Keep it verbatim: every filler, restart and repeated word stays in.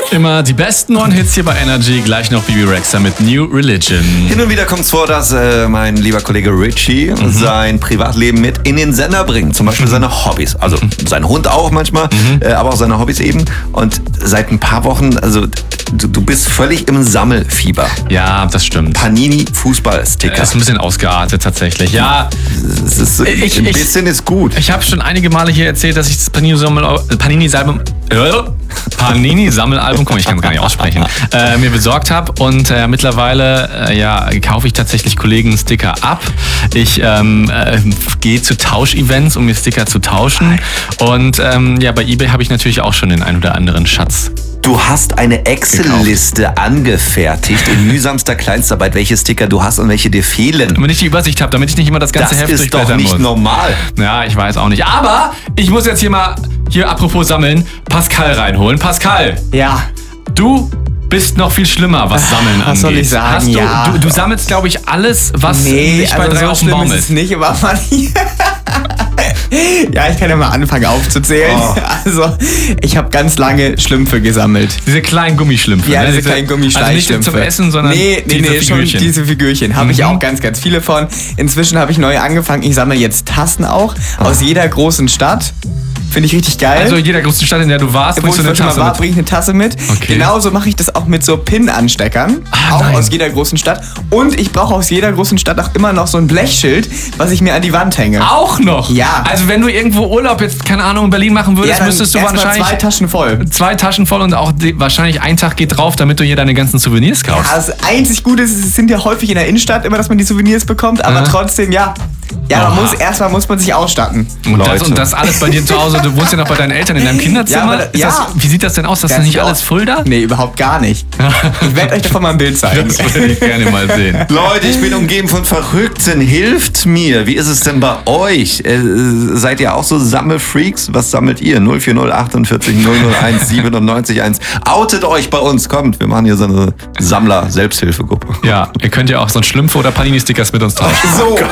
Immer die besten neuen Hits hier bei Energy. Gleich noch Bibi Rexha mit New Religion. Hin und wieder kommt es vor, dass äh, mein lieber Kollege Richie mhm. sein Privatleben mit in den Sender bringt. Zum Beispiel seine Hobbys. Also sein Hund auch manchmal, mhm. äh, aber auch seine Hobbys eben. Und seit ein paar Wochen, also du, du bist völlig im Sammelfieber. Ja, das stimmt. Panini Fußballsticker. Das ist ein bisschen ausgeartet tatsächlich. Ja, es ist, ich, ein ich, bisschen ist gut. Ich habe schon einige Male hier erzählt, dass ich das Panini-Sammelalbum Panini Panini Sammelalbum, komm, ich kann es gar nicht aussprechen, äh, mir besorgt habe. Und äh, mittlerweile äh, ja, kaufe ich tatsächlich Kollegen Sticker ab. Ich ähm, äh, gehe zu Tauschevents, um mir Sticker zu tauschen. Und ähm, ja, bei eBay habe ich natürlich auch schon den ein oder anderen Schatz. Du hast eine Excel-Liste angefertigt in mühsamster Kleinstarbeit, welche Sticker du hast und welche dir fehlen. Damit ich die Übersicht habe, damit ich nicht immer das ganze das Heft durchblättern muss. Das ist doch nicht normal. Ja, ich weiß auch nicht. Aber ich muss jetzt hier mal, hier apropos sammeln, Pascal reinholen. Pascal. Ja. Du bist noch viel schlimmer, was Sammeln was angeht. Was soll ich sagen? Hast du, ja. du, du sammelst, glaube ich, alles, was nee, nicht bei also drei so auf dem schlimm Baum ist ist. es nicht, aber man ja, ich kann ja mal anfangen aufzuzählen. Oh. Also, ich habe ganz lange Schlümpfe gesammelt. Diese kleinen Gummischlümpfe. Ja, ne? diese kleinen Gummischleichschlümpfe. Also nicht zum Essen, sondern nee, nee, diese nee, Figürchen. Schon diese Figürchen. Habe mhm. ich auch ganz, ganz viele von. Inzwischen habe ich neu angefangen. Ich sammle jetzt Tassen auch oh. aus jeder großen Stadt. Finde ich richtig geil. Also jeder großen Stadt, in der du warst, bringst Wo du eine ich Tasse mal war, mit. bringe ich eine Tasse mit. Okay. Genauso mache ich das auch mit so Pin-Ansteckern. Ah, auch nein. aus jeder großen Stadt. Und ich brauche aus jeder großen Stadt auch immer noch so ein Blechschild, was ich mir an die Wand hänge. Auch noch? Ja. Also wenn du irgendwo Urlaub jetzt, keine Ahnung, in Berlin machen würdest, ja, müsstest du wahrscheinlich... zwei Taschen voll. Zwei Taschen voll und auch die, wahrscheinlich ein Tag geht drauf, damit du hier deine ganzen Souvenirs kaufst. Ja, das einzig Gute ist, es sind ja häufig in der Innenstadt immer, dass man die Souvenirs bekommt. Aber ja. trotzdem, ja... Ja, man muss, erstmal muss man sich ausstatten. Und das, und das alles bei dir zu Hause, du wohnst ja noch bei deinen Eltern in deinem Kinderzimmer. Ja, aber, ja. Das, wie sieht das denn aus? Das ist das nicht alles Fulda? Nee, überhaupt gar nicht. Ich werde euch davon mal ein Bild zeigen. Das würde ich gerne mal sehen. Leute, ich bin umgeben von Verrückten. Hilft mir. Wie ist es denn bei euch? Äh, seid ihr auch so Sammelfreaks? Was sammelt ihr? null vier null achtundvierzig null null eins siebenundneunzig eins. Outet euch bei uns. Kommt, wir machen hier so eine Sammler-Selbsthilfegruppe. Ja, ihr könnt ja auch so ein Schlümpfe oder Panini-Stickers mit uns tauschen. So.